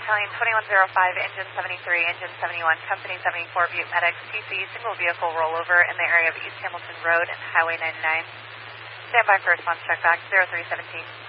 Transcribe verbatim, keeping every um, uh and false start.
Battalion twenty-one oh five, Engine seventy-three, Engine seventy-one, Company seventy-four, Butte Medics, T C, single vehicle rollover in the area of East Hamilton Road and Highway ninety-nine. Stand by for response check back, zero three seventeen.